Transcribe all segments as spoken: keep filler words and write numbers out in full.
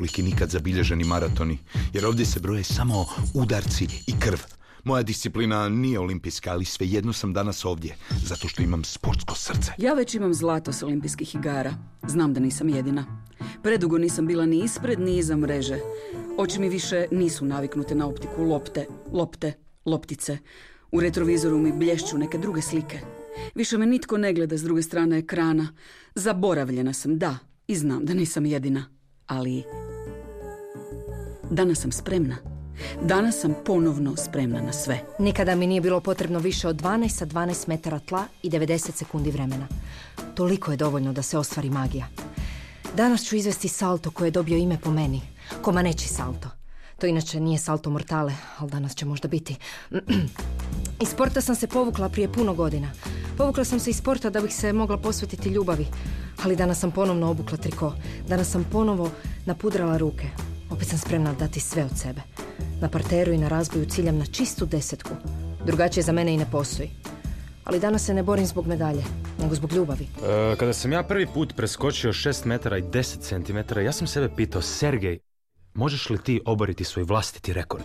toliki nikad zabilježeni maratoni, jer ovdje se broje samo udarci i krv. Moja disciplina nije olimpijska, ali svejedno sam danas ovdje, zato što imam sportsko srce. Ja već imam zlato s olimpijskih igara. Znam da nisam jedina. Predugo nisam bila ni ispred, ni iza mreže. Oči mi više nisu naviknute na optiku lopte, lopte, loptice. U retrovizoru mi blješću neke druge slike. Više me nitko ne gleda s druge strane ekrana. Zaboravljena sam, da, i znam da nisam jedina. Ali danas sam spremna. Danas sam ponovno spremna na sve. Nikada mi nije bilo potrebno više od dvanaest sa dvanaest metara tla i devedeset sekundi vremena. Toliko je dovoljno da se ostvari magija. Danas ću izvesti salto koje je dobio ime po meni. Comaneci salto. To inače nije salto mortale, ali danas će možda biti. Iz sporta sam se povukla prije puno godina. Povukla sam se iz sporta da bih se mogla posvetiti ljubavi. Ali danas sam ponovno obukla triko. Danas sam ponovo napudrala ruke. Opet sam spremna dati sve od sebe. Na parteru i na razboju ciljam na čistu desetku. Drugačije za mene i ne postoji. Ali danas se ne borim zbog medalje, nego zbog ljubavi. E, kada sam ja prvi put preskočio šest metara i deset centimetara, ja sam sebe pitao, Sergej, možeš li ti oboriti svoj vlastiti rekord?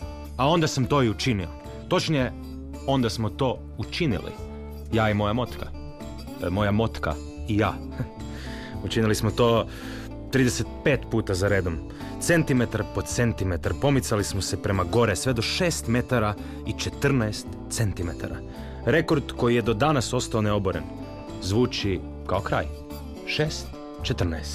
A onda sam to i učinio. Točnije, onda smo to učinili. Ja i moja motka. E, moja motka i ja. Učinili smo to trideset pet puta za redom. Centimetar po centimetar. Pomicali smo se prema gore sve do šest metara i četrnaest centimetara. Rekord koji je do danas ostao neoboren. Zvuči kao kraj. šest četrnaest.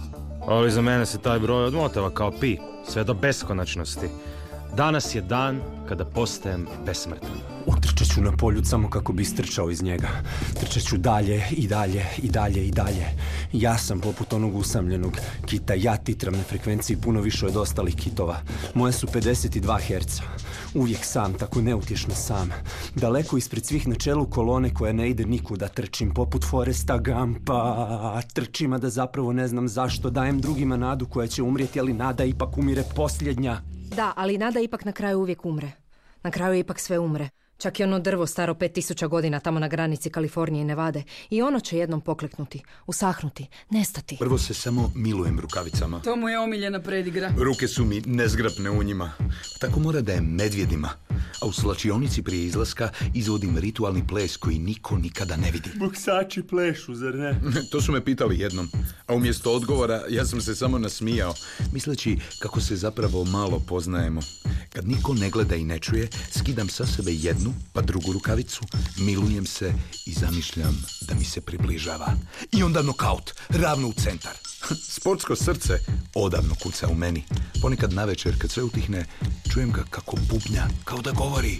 Ali za mene se taj broj odmotava kao pi. Sve do beskonačnosti. Danas je dan kada postajem besmrtan. Utrčat ću na poljud samo kako bi istrčao iz njega. Trčat ću dalje i dalje i dalje i dalje. Ja sam poput onog usamljenog kita. Ja titram na frekvenciji puno više od ostalih kitova. Moje su pedeset dva herca. Uvijek sam, tako neutješno sam. Daleko ispred svih na čelu kolone koja ne ide nikuda. Trčim poput Foresta Gumpa. Trčim, a da zapravo ne znam zašto. Dajem drugima nadu koja će umrijeti, ali nada ipak umire posljednja. Da, ali nada ipak na kraju uvijek umre. Na kraju ipak sve umre. Čak i ono drvo staro pet tisuća godina tamo na granici Kalifornije i Nevade. I ono će jednom pokleknuti, usahnuti, nestati. Prvo se samo milujem rukavicama. To mu je omiljena predigra. Ruke su mi nezgrapne u njima. Tako mora da je medvjedima. A u slačionici prije izlaska izvodim ritualni ples koji niko nikada ne vidi. Boksači plešu, zar ne? To su me pitali jednom. A umjesto odgovora ja sam se samo nasmijao, misleći kako se zapravo malo poznajemo. Kad niko ne gleda i ne čuje, skidam sa sebe jednu pa drugu rukavicu, milujem se i zamišljam da mi se približava. I onda nokaut, ravno u centar. Sportsko srce odavno kuca u meni. Ponekad navečer, kad sve utihne, čujem ga kako bubnja, kao da govori: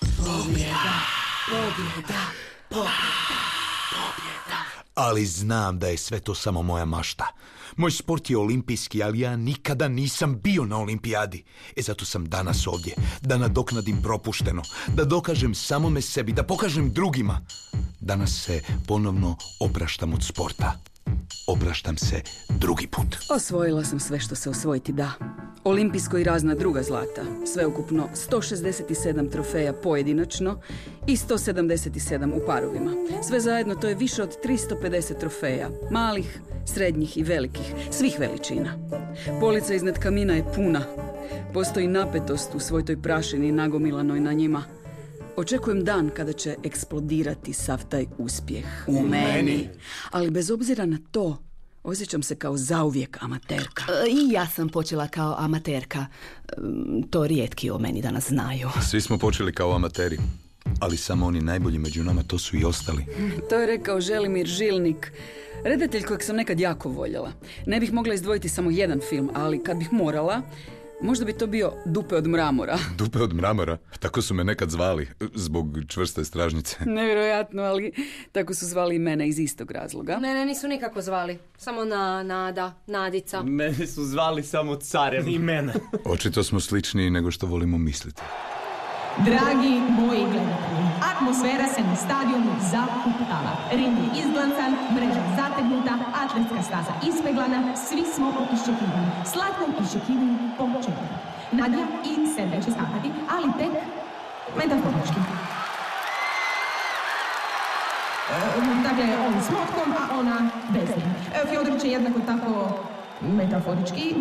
pobjeda, pobjeda, pobjeda, pobjeda. Ali znam da je sve to samo moja mašta. Moj sport je olimpijski, ali ja nikada nisam bio na olimpijadi. E zato sam danas ovdje, da nadoknadim propušteno, da dokažem samome sebi, da pokažem drugima. Danas se ponovno opraštam od sporta. Opraštam se drugi put. Osvojila sam sve što se osvojiti da. Olimpijsko i razna druga zlata. Sveukupno sto šezdeset sedam trofeja pojedinačno i sto sedamdeset sedam u parovima. Sve zajedno to je više od tristo pedeset trofeja. Malih, srednjih i velikih. Svih veličina. Polica iznad kamina je puna. Postoji napetost u svoj toj prašini nagomilanoj na njima. Očekujem dan kada će eksplodirati sav taj uspjeh u meni. Ali bez obzira na to, osjećam se kao zauvijek amaterka. I ja sam počela kao amaterka. To rijetki o meni danas znaju. Svi smo počeli kao amateri, ali samo oni najbolji među nama, to su i ostali. To je rekao Želimir Žilnik, redatelj kojeg sam nekad jako voljela. Ne bih mogla izdvojiti samo jedan film, ali kad bih morala, možda bi to bio Dupe od mramora. Dupe od mramora? Tako su me nekad zvali, zbog čvrste stražnice. Nevjerojatno, ali tako su zvali i mene iz istog razloga. Mene nisu nikako zvali. Samo na, Nada, Nadica. Mene su zvali samo Carem. I mene. Očito smo sličniji nego što volimo misliti. Dragi moji gledatelji, atmosfera se na stadionu zauputala. Ring je izglancan, mreža zategnuta, atletska staza ispeglana, svi smo u iščekivanju. Slatkom iščekivanju početka. Nadja i Sergej će skakati, ali tek metaforički. E, dakle, on s motkom, a ona bez njega. Fjodor će jednako tako metaforički